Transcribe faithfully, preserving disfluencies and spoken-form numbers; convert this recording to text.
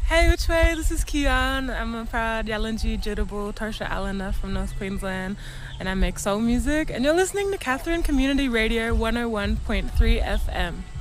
Hey, which way? This is Kian. I'm a proud Yalanji Jitable Tarsha Allena from North Queensland, and I make soul music. And you're listening to Catherine Community Radio one oh one point three F M.